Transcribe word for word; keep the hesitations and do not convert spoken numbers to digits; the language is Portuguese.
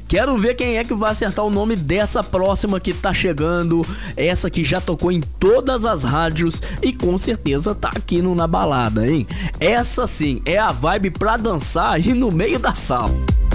Quero ver quem é que vai acertar o nome dessa próxima que tá chegando. Essa que já tocou em todas as rádios e com certeza tá aqui no Na Balada, hein? Essa sim é a vibe pra dançar e no meio da sala.